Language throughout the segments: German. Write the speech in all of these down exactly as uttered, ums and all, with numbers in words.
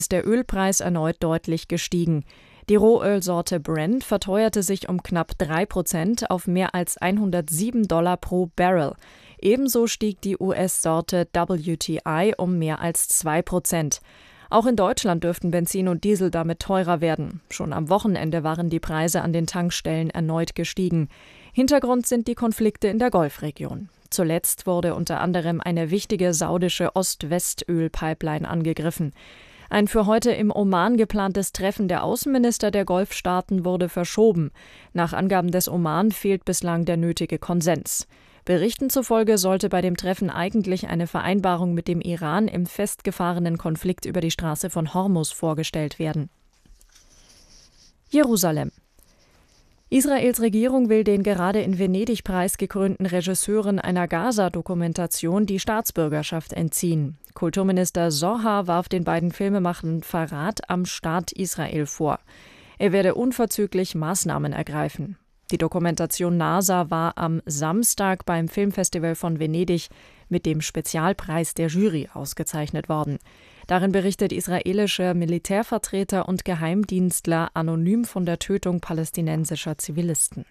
ist der Ölpreis erneut deutlich gestiegen. Die Rohölsorte Brent verteuerte sich um knapp drei Prozent auf mehr als hundertsieben Dollar pro Barrel. Ebenso stieg die U S-Sorte W T I um mehr als zwei Prozent. Auch in Deutschland dürften Benzin und Diesel damit teurer werden. Schon am Wochenende waren die Preise an den Tankstellen erneut gestiegen. Hintergrund sind die Konflikte in der Golfregion. Zuletzt wurde unter anderem eine wichtige saudische Ost-West-Öl-Pipeline angegriffen. Ein für heute im Oman geplantes Treffen der Außenminister der Golfstaaten wurde verschoben. Nach Angaben des Oman fehlt bislang der nötige Konsens. Berichten zufolge sollte bei dem Treffen eigentlich eine Vereinbarung mit dem Iran im festgefahrenen Konflikt über die Straße von Hormuz vorgestellt werden. Jerusalem. Israels Regierung will den gerade in Venedig preisgekrönten Regisseuren einer Gaza-Dokumentation die Staatsbürgerschaft entziehen. Kulturminister Zohar warf den beiden Filmemachern Verrat am Staat Israel vor. Er werde unverzüglich Maßnahmen ergreifen. Die Dokumentation NASA war am Samstag beim Filmfestival von Venedig mit dem Spezialpreis der Jury ausgezeichnet worden. Darin berichtet israelische Militärvertreter und Geheimdienstler anonym von der Tötung palästinensischer Zivilisten.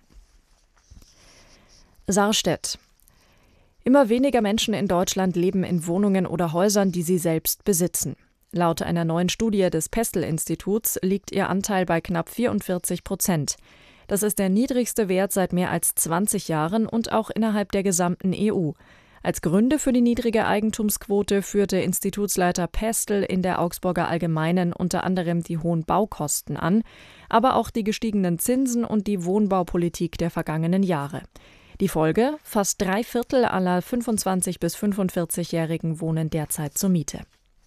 Sarstedt. Immer weniger Menschen in Deutschland leben in Wohnungen oder Häusern, die sie selbst besitzen. Laut einer neuen Studie des Pestel-Instituts liegt ihr Anteil bei knapp vierundvierzig Prozent. Das ist der niedrigste Wert seit mehr als zwanzig Jahren und auch innerhalb der gesamten E U. Als Gründe für die niedrige Eigentumsquote führte Institutsleiter Pestel in der Augsburger Allgemeinen unter anderem die hohen Baukosten an, aber auch die gestiegenen Zinsen und die Wohnbaupolitik der vergangenen Jahre. Die Folge: Fast drei Viertel aller fünfundzwanzig- bis fünfundvierzigjährigen wohnen derzeit zur Miete.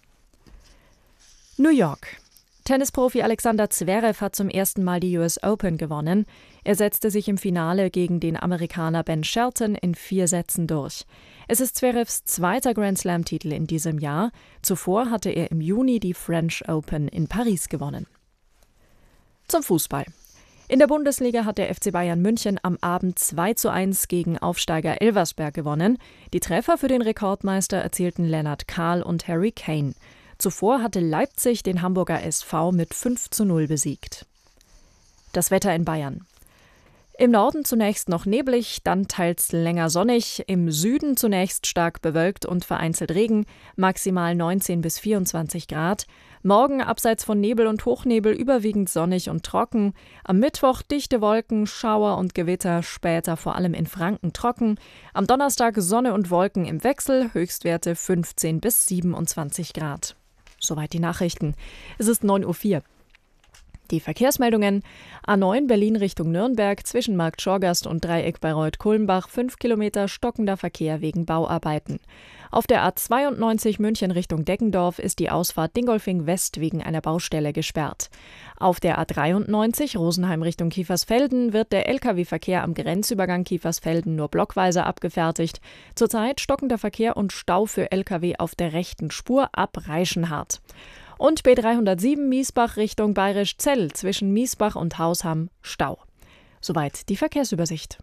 New York. Tennisprofi Alexander Zverev hat zum ersten Mal die U S Open gewonnen. Er setzte sich im Finale gegen den Amerikaner Ben Shelton in vier Sätzen durch. Es ist Zverevs zweiter Grand-Slam-Titel in diesem Jahr. Zuvor hatte er im Juni die French Open in Paris gewonnen. Zum Fußball. In der Bundesliga hat der F C Bayern München am Abend zwei zu eins gegen Aufsteiger Elversberg gewonnen. Die Treffer für den Rekordmeister erzielten Lennart Kahl und Harry Kane. Zuvor hatte Leipzig den Hamburger S V mit fünf zu null besiegt. Das Wetter in Bayern. Im Norden zunächst noch neblig, dann teils länger sonnig, im Süden zunächst stark bewölkt und vereinzelt Regen, maximal neunzehn bis vierundzwanzig Grad. Morgen abseits von Nebel und Hochnebel überwiegend sonnig und trocken. Am Mittwoch dichte Wolken, Schauer und Gewitter, später vor allem in Franken trocken. Am Donnerstag Sonne und Wolken im Wechsel, Höchstwerte fünfzehn bis siebenundzwanzig Grad. Soweit die Nachrichten. Es ist neun Uhr vier. Die Verkehrsmeldungen: A neun Berlin Richtung Nürnberg zwischen Markt Schorgast und Dreieck Bayreuth-Kulmbach fünf Kilometer stockender Verkehr wegen Bauarbeiten. Auf der A zweiundneunzig München Richtung Deggendorf ist die Ausfahrt Dingolfing West wegen einer Baustelle gesperrt. Auf der A dreiundneunzig Rosenheim Richtung Kiefersfelden wird der L K W-Verkehr am Grenzübergang Kiefersfelden nur blockweise abgefertigt. Zurzeit stockender Verkehr und Stau für L K W auf der rechten Spur ab Reichenhart. Und B dreihundertsieben Miesbach Richtung Bayrisch-Zell zwischen Miesbach und Hausham Stau. Soweit die Verkehrsübersicht.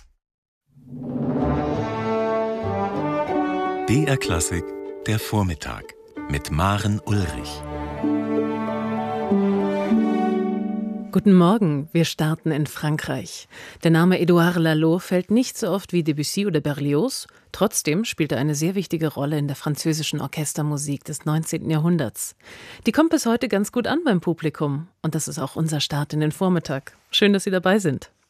B R Klassik, der Vormittag mit Maren Ulrich. Guten Morgen, wir starten in Frankreich. Der Name Édouard Laloux fällt nicht so oft wie Debussy oder Berlioz. Trotzdem spielt er eine sehr wichtige Rolle in der französischen Orchestermusik des neunzehnten Jahrhunderts. Die kommt bis heute ganz gut an beim Publikum. Und das ist auch unser Start in den Vormittag. Schön, dass Sie dabei sind.